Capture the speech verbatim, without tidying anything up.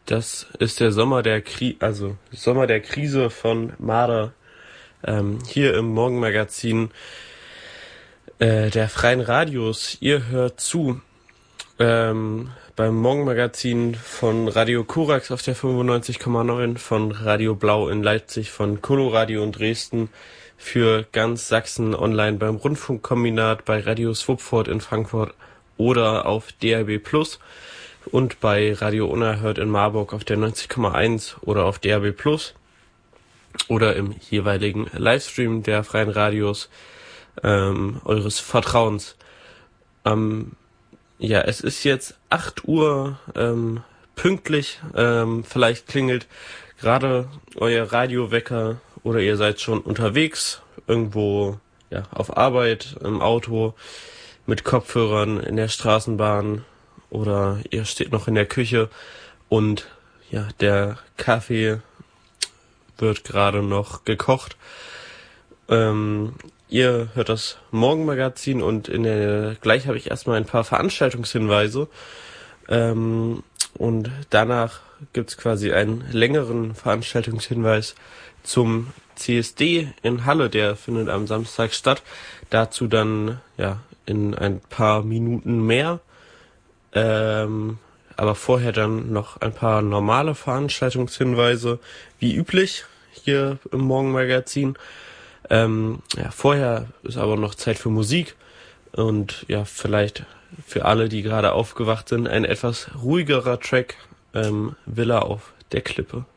Das ist der Sommer der Kri also Sommer der Krise von Marder, ähm, hier im Morgenmagazin äh, der Freien Radios. Ihr hört zu ähm, beim Morgenmagazin von Radio Korax auf der fünfundneunzig Komma neun, von Radio Blau in Leipzig, von Coloradio in Dresden, für ganz Sachsen online beim Rundfunkkombinat, bei Radio Swupford in Frankfurt oder auf D A B plus und bei Radio Unerhört in Marburg auf der neunzig Komma eins oder auf D A B plus oder im jeweiligen Livestream der Freien Radios ähm, eures Vertrauens. Ähm, ja, es ist jetzt acht Uhr ähm, pünktlich. Ähm, vielleicht klingelt gerade euer Radiowecker oder ihr seid schon unterwegs, irgendwo ja auf Arbeit, im Auto, mit Kopfhörern, in der Straßenbahn, oder ihr steht noch in der Küche und ja, der Kaffee wird gerade noch gekocht. Ähm, ihr hört das Morgenmagazin und in der gleich habe ich erstmal ein paar Veranstaltungshinweise. Ähm, und danach gibt's quasi einen längeren Veranstaltungshinweis zum C S D in Halle, der findet am Samstag statt. Dazu dann ja in ein paar Minuten mehr. Ähm, aber vorher dann noch ein paar normale Veranstaltungshinweise, wie üblich hier im Morgenmagazin. Ähm, ja, vorher ist aber noch Zeit für Musik und ja, vielleicht für alle, die gerade aufgewacht sind, ein etwas ruhigerer Track, ähm, Villa auf der Klippe.